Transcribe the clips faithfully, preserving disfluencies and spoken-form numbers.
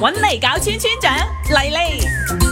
搵嚟搞村村長嚟嚟。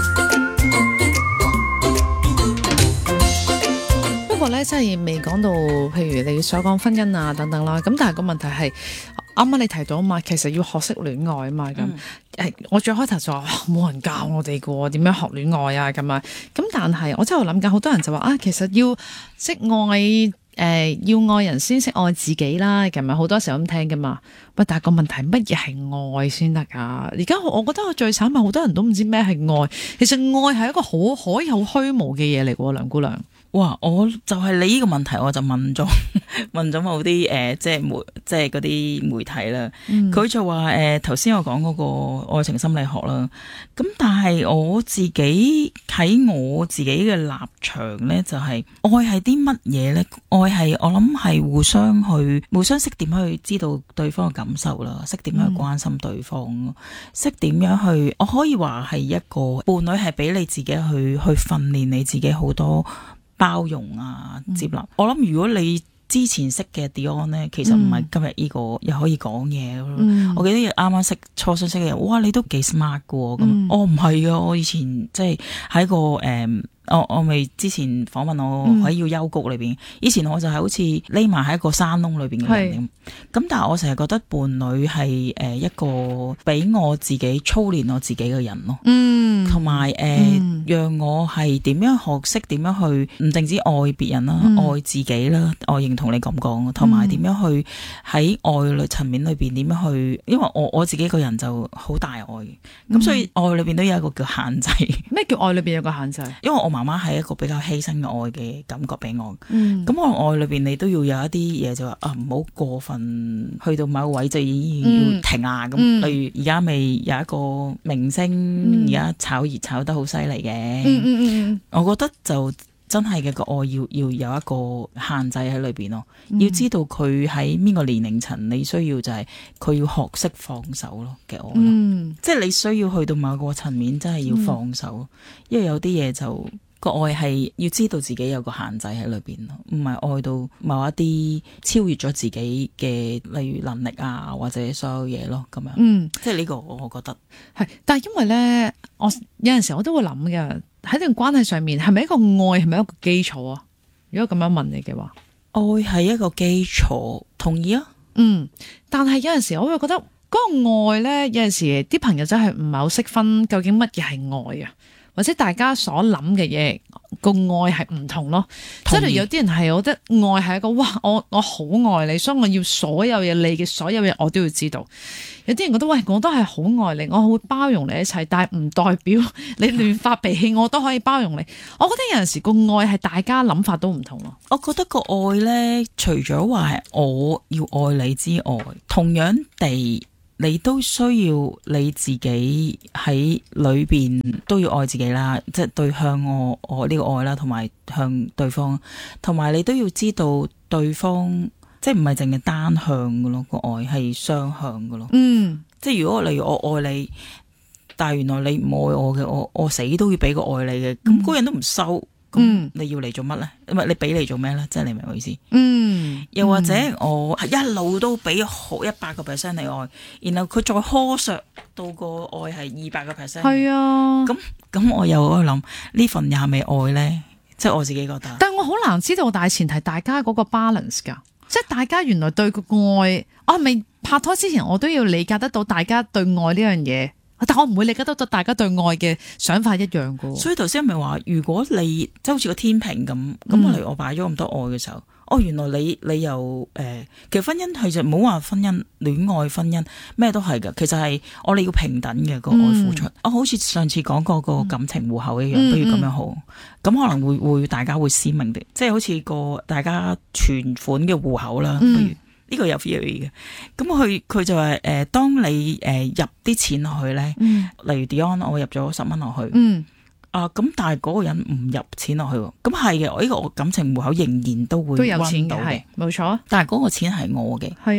不過咧，真係未講到，譬如你所講婚姻啊等等啦。咁但係個問題係，啱啱你提到啊嘛，其實要學識戀愛啊嘛。咁誒、嗯，我最開頭就話冇人教我哋噶，點樣學戀愛啊咁啊。咁但係我真係諗緊，好多人就話啊，其實要識愛。誒、呃，要愛人先識愛自己啦，咁咪好多時候咁聽噶嘛。喂，但係個問題乜嘢係愛先得噶？而家我覺得我最慘係好多人都唔知咩係愛。其實愛係一個好可以好虛無嘅嘢嚟嘅，梁姑娘。 哇！我就係你呢個問題，我就問咗問咗某啲誒，即係媒即係嗰啲媒體啦。佢、嗯、就話誒，頭、呃、先我講嗰個愛情心理學啦。咁但係我自己喺我自己嘅立場咧，就係、是、愛係啲乜嘢咧？愛係我諗係互相去互相識點去知道對方嘅感受啦，識點樣去關心對方，識點、嗯、樣去我可以話係一個伴侶，係俾你自己去去訓練你自己好多。包容啊，接納。嗯、我諗如果你之前識嘅 Dion 咧，其實唔係今日呢個又可以講嘢咯。嗯、我記得啱啱識初相識嘅人，哇，你都幾 smart 噶喎。咁我唔係噶，我以前即係喺個誒。嗯我我咪之前訪問我喺要幽谷裏邊，嗯、以前我就係好似匿埋喺一個山窿裏邊嘅人咁。咁是但係我成日覺得伴侶係誒一個俾我自己操練我自己嘅人咯。嗯，同埋誒讓我係點樣學識點樣去唔淨止愛別人啦，嗯、愛自己啦。我認同你咁講，同埋點樣去喺愛侶層面裏邊點樣去，因為我我自己個人就好大愛嘅，咁、嗯、所以愛裏邊都有一個叫限制。 咩叫愛裏邊有個限制？ 因為我媽媽係一個比較犧牲嘅愛嘅感覺俾我，咁、嗯、我愛裏邊你都要有一啲嘢就話啊，唔好過分去到某個位就已經要停啊咁。嗯、例如而家未有一個明星而家、嗯、炒熱炒得好犀利嘅，嗯嗯嗯、我覺得就真係嘅個愛要要有一個限制喺裏邊咯，嗯、要知道佢喺邊個年齡層，你需要就係佢要學識放手咯嘅愛咯，嗯、即係你需要去到某個層面真係要放手，嗯、因為有啲嘢就。個愛係要知道自己有個限制喺裏邊咯，唔係愛到某一啲超越咗自己嘅，例如能力啊或者所有嘢咯咁樣。嗯，即係呢個我覺得係，但係因為咧，我有陣時我都會諗嘅，喺段關係上面係咪一個愛係咪一個基礎啊？如果咁樣問你嘅話， 愛係一個基礎，同意啊。 嗯，但係有陣時我會覺得嗰個愛咧，有陣時啲朋友真係唔係好識分究竟乜嘢係愛啊。或者大家所諗嘅嘢個愛係唔同咯，即係意有啲人係我覺得愛係一個哇，我我好愛你，所以我要所有嘢，你嘅所有嘢我都要知道。有啲人覺得喂，我都係好愛你，我會包容你一切，但係唔代表你亂發脾氣我都可以包容你。我覺得有陣時個愛係大家諗法都唔同咯。 我覺得個愛呢，除咗話係我要愛你之外，同樣地。你都需要你自己喺裏邊都要愛自己啦，即係對向我我呢個愛啦，同埋向對方，同埋你都要知道對方即係唔係淨係單向嘅咯，個愛係雙向嘅咯。嗯，即係如果例如我愛你，但係原來你唔愛我嘅，我我死都要俾個愛你嘅，咁嗰人都唔收。咁你要嚟做乜咧？唔係你俾嚟做咩咧？即係你明我意思？嗯，又或者我一路都俾好一百個 percent 你愛，然後佢再苛削到個愛係二百個 percent， 係啊。咁咁我又喺度諗呢份又係咪愛咧？即係我自己覺得。但係我好難知道大前提大家嗰個 balance 噶，即係大家原來對個愛，我係咪拍拖之前我都要理解得到大家對愛呢樣嘢？但我唔會理解得到大家對愛嘅想法一樣噶， 所以頭先咪話，如果你即係好似個天平咁，咁、嗯、我嚟我擺咗咁多愛嘅時候，哦，原來你你又誒、呃，其實婚姻係就唔好話婚姻、戀愛、婚姻咩都係噶，其實係我哋要平等嘅、個愛付出。我、嗯哦、好似上次講過個感情戶口一樣，不、嗯、如咁樣好，咁、嗯、可能會會大家會鮮明啲，即係好似個大家存款嘅戶口啦，嗯、不如。呢個有 theory 嘅，咁佢佢就係、是、誒、呃，當你誒、呃、入啲錢落去咧，嗯、例如 Dion 我入咗十蚊落去，嗯、啊咁，但係嗰個人唔入錢落去，咁係嘅，我呢個感情戶口仍然都會都有錢到嘅， 冇錯。 但係嗰個錢係我嘅，係啊。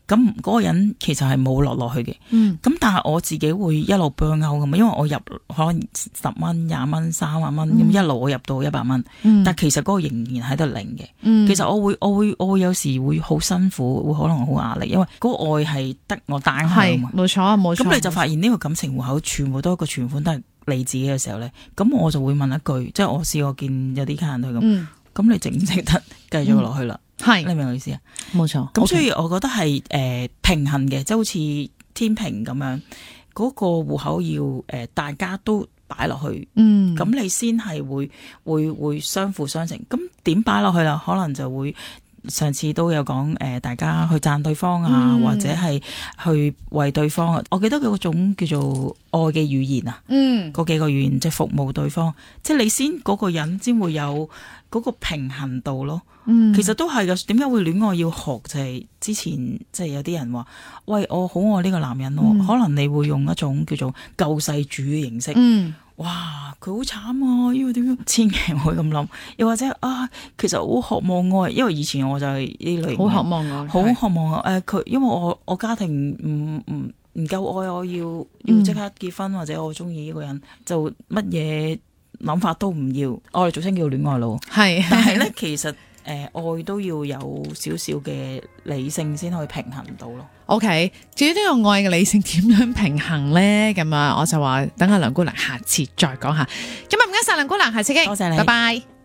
咁嗰個人其實係冇落落去嘅。 嗯， 咁但係我自己會一路 burn out 咁，因為我入可能十蚊、廿蚊、三萬蚊咁， 嗯、 一路我入到一百蚊， 嗯、 但其實嗰個仍然喺度零嘅。 嗯、 其實我會我會我會有時會好辛苦，會可能好壓力，因為嗰個愛係得我單向啊嘛。 冇錯啊，冇錯。 咁你就發現呢個感情戶口全部都個存款都係你自己嘅時候咧，咁我就會問一句，即係我試過見有啲客人都係咁，咁、嗯、你值唔值得繼續落去啦？係、嗯，你明我意思啊？ 冇錯。 咁所以我覺得係誒、呃、平衡嘅，即係好似天平咁樣，嗰、那個戶口要誒、呃、大家都擺落去，嗯，咁你先係會會會相輔相成。咁點擺落去啦？可能就會。上次都有講誒、呃，大家去讚對方啊，嗯、或者係去為對方啊。我記得佢嗰種叫做愛嘅語言啊，嗯，嗰幾個語言即係服務對方，即係你先嗰個人先會有嗰個平衡度咯。嗯，其實都係嘅。點解會戀愛要學？就係、是、之前即係有啲人話，喂，我好愛呢個男人咯，嗯、可能你會用一種叫做救世主嘅形式。嗯。哇！佢好慘啊！因為點樣？千祈唔好咁諗。又或者啊，其實好渴望愛，因為以前我就係呢類型， 好渴望愛， 好渴望愛。誒，佢因為我我家庭唔唔唔夠愛，我要要即刻結婚，嗯、或者我中意呢個人，就乜嘢諗法都唔要。我哋俗稱叫戀愛腦。係，但係咧，其實誒、呃、愛都要有少少嘅理性先可以平衡到咯。 OK， 至於呢個愛嘅理性點樣平衡咧？咁啊，我就話等阿梁姑娘下次再講下。今日唔該晒梁姑娘，下次見， 多謝你， 拜拜。